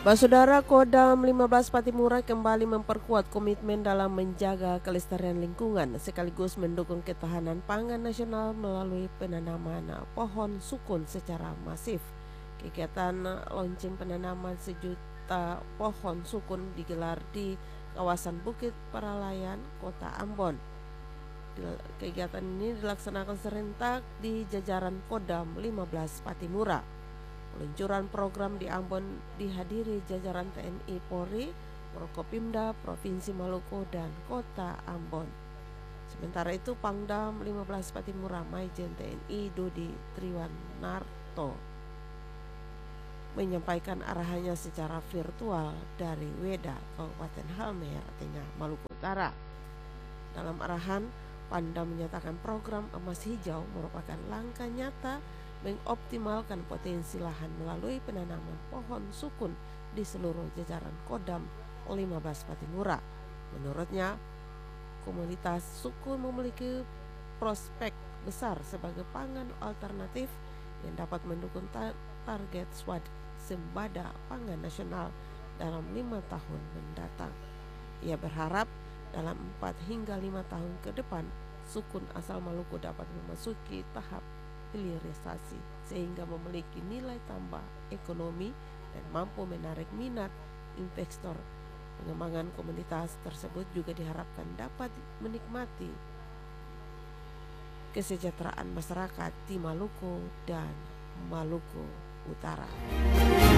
Saudara, Kodam 15 Patimura kembali memperkuat komitmen dalam menjaga kelestarian lingkungan sekaligus mendukung ketahanan pangan nasional melalui penanaman pohon sukun secara masif. Kegiatan launching penanaman 1 juta pohon sukun digelar di kawasan Bukit Paralayan, Kota Ambon. Kegiatan ini dilaksanakan serentak di jajaran Kodam 15 Patimura. Peluncuran program di Ambon dihadiri jajaran TNI Polri, Forkopimda, Provinsi Maluku, dan Kota Ambon. Sementara itu, Pangdam 15 Patimura Maijen TNI Dodi Triwanarto menyampaikan arahannya secara virtual dari Weda, Kabupaten Halmahera Tengah, Maluku Utara. Dalam arahan, Pangdam menyatakan program Emas Hijau merupakan langkah nyata mengoptimalkan potensi lahan melalui penanaman pohon sukun di seluruh jajaran Kodam 15 Patimura. Menurutnya, komunitas sukun memiliki prospek besar sebagai pangan alternatif yang dapat mendukung target swasembada pangan nasional dalam 5 tahun mendatang. Ia berharap dalam 4 hingga 5 tahun ke depan, sukun asal Maluku dapat memasuki tahap hilirisasi sehingga memiliki nilai tambah ekonomi dan mampu menarik minat investor. Pengembangan komunitas tersebut juga diharapkan dapat menikmati kesejahteraan masyarakat di Maluku dan Maluku Utara.